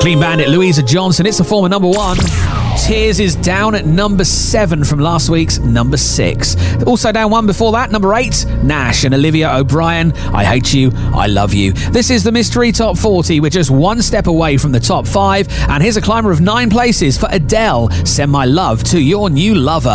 Clean Bandit, Louisa Johnson. It's a former number 1. Tears is down at number 7 from last week's number 6. Also down 1 before that, number 8, Nash and Olivia O'Brien. I Hate You, I Love You. This is the Mystery Top 40. We're just one step away from the top 5. And here's a climber of 9 places for Adele. Send My Love to Your New Lover.